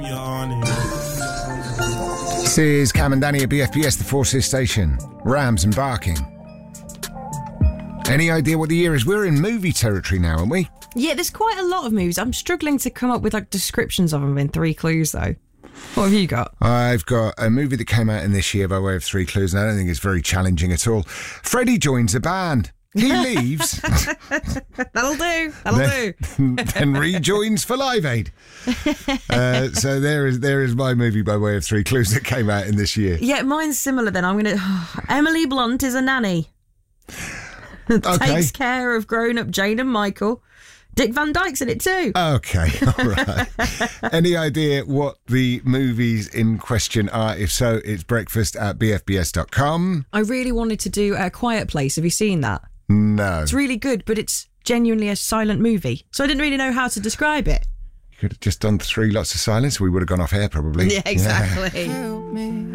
This is Cam and Danny at BFBS, the Forces Station. Rams and barking. Any idea what the year is? We're in movie territory now, aren't we? Yeah, there's quite a lot of movies. I'm struggling to come up with descriptions of them in 3 clues, though. What have you got? I've got a movie that came out in this year by way of 3 clues, and I don't think it's very challenging at all. Freddie joins a band. He leaves. That'll do. Then rejoins for Live Aid. So there is my movie by way of 3 clues that came out in this year. Yeah, mine's similar then. Emily Blunt is a nanny. Takes care of grown-up Jane and Michael. Dick Van Dyke's in it too. Okay, all right. Any idea what the movies in question are? If so, it's breakfast@bfbs.com. I really wanted to do A Quiet Place. Have you seen that? No. It's really good, but it's genuinely a silent movie. So I didn't really know how to describe it. You could have just done 3 lots of silence. We would have gone off air probably. Yeah, exactly.